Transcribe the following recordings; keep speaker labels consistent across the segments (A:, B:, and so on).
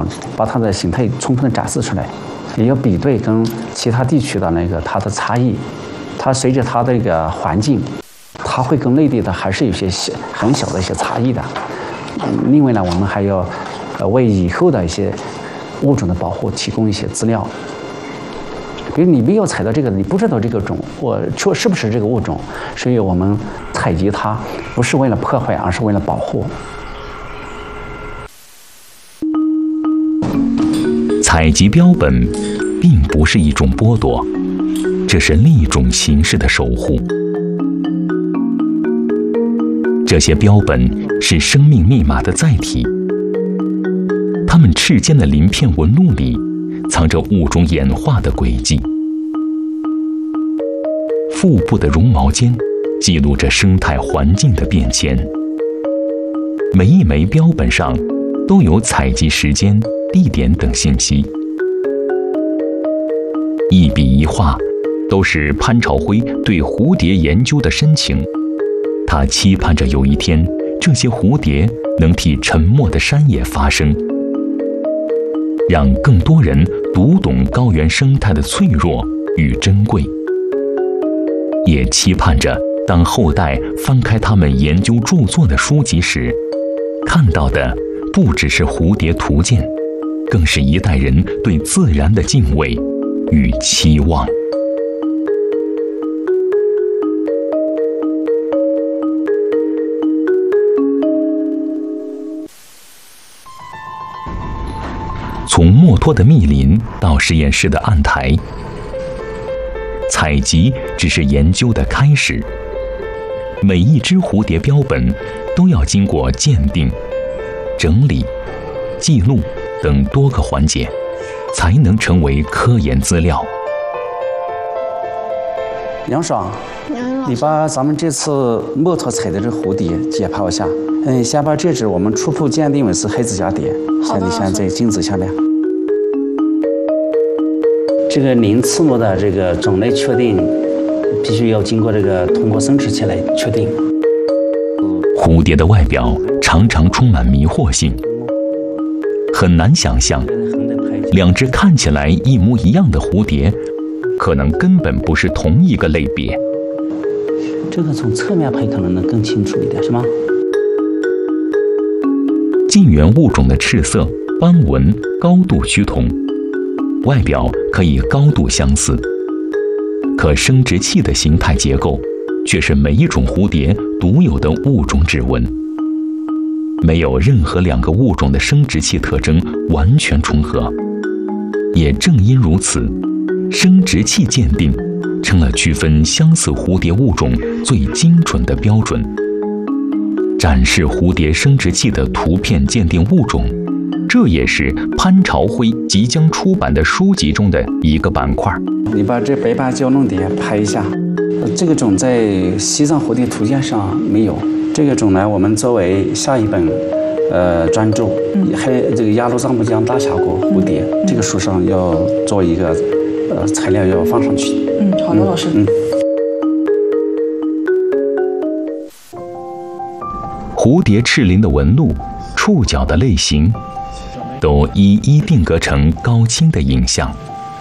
A: 上，把它的形态充分的展示出来，也要比对跟其他地区的它的差异，它随着它的一个环境，它会跟内地的还是有些很小的一些差异的。另外呢，我们还要为以后的一些物种的保护提供一些资料。比如你没有采到这个，你不知道这个种我是不是这个物种，所以我们采集它不是为了破坏，而是为了保护。
B: 采集标本并不是一种剥夺，这是另一种形式的守护。这些标本是生命密码的载体，它们翅间的鳞片纹路里藏着物种演化的轨迹，腹部的绒毛间记录着生态环境的变迁。每一枚标本上都有采集时间、地点等信息，一笔一画都是潘朝辉对蝴蝶研究的深情。他期盼着有一天，这些蝴蝶能替沉默的山野发声，让更多人读懂高原生态的脆弱与珍贵，也期盼着当后代翻开他们研究著作的书籍时，看到的不只是蝴蝶图鉴，更是一代人对自然的敬畏与期望。从墨脱的密林到实验室的案台，采集只是研究的开始。每一只蝴蝶标本都要经过鉴定、整理、记录等多个环节，才能成为科研资料。
A: 杨爽，你把咱们这次墨脱采的这蝴蝶解剖一下。先把这只我们初步鉴定为是黑子蛱蝶，你先在镜子下面。这个鳞翅目的这个种类确定，必须要经过通过生殖器来确定。
B: 蝴蝶的外表常常充满迷惑性，很难想象两只看起来一模一样的蝴蝶，可能根本不是同一个类别。
A: 这个从侧面拍可能更清楚一点，是吗？
B: 近缘物种的赤色、斑纹高度趋同，外表可以高度相似，可生殖器的形态结构却是每一种蝴蝶独有的物种指纹。没有任何两个物种的生殖器特征完全重合，也正因如此，生殖器鉴定成了区分相似蝴蝶物种最精准的标准。展示蝴蝶生殖器的图片鉴定物种，这也是潘朝辉即将出版的书籍中的一个板块。
A: 你把这白斑胶弄蝶拍一下，这个种在西藏蝴蝶图鉴上没有。这个种呢，我们作为下一本专著，还这个雅鲁藏布江大峡谷蝴蝶，这个书上要做一个材料要放上去。
C: 好的，老师。
B: 蝴蝶翅鳞的纹路、触角的类型，都一一定格成高清的影像。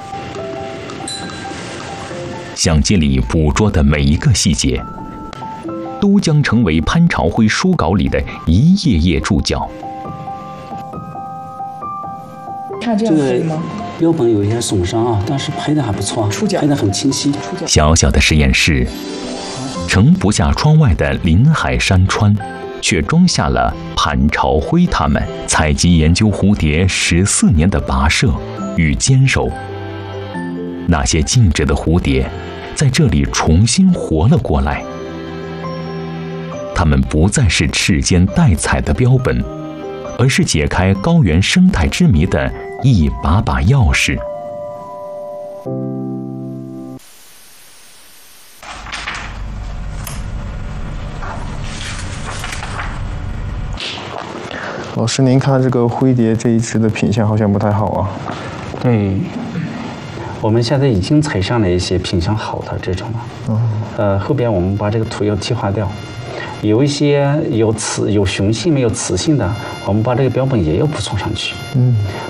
B: 相机里捕捉的每一个细节，都将成为潘朝辉书稿里的一页页注脚。
C: 看这样可以吗？
A: 标本有一些损伤啊，但是拍的还不错，拍的很清晰。
B: 小小的实验室，盛不下窗外的林海山川，却装下了潘朝辉他们采集研究蝴蝶14年的跋涉与坚守。那些静止的蝴蝶，在这里重新活了过来。它们不再是翅间待采的标本，而是解开高原生态之谜的一把把钥匙。
D: 老师，您看这个灰蝶这一只的品相好像不太好啊。
A: 对，我们现在已经采上了一些品相好的这种了。后边我们把这个图要替换掉，有一些有雄性没有雌性的，我们把这个标本也要补充上去。